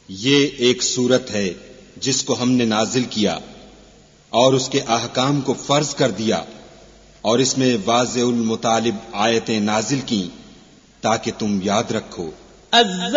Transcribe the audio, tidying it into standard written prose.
ये एक सूरत है जिसको हमने नाजिल किया और उसके अहकाम को फर्ज कर दिया और इसमें वाज़ेउल मुतालिब आयतें नाजिल की ताकि तुम याद रखो।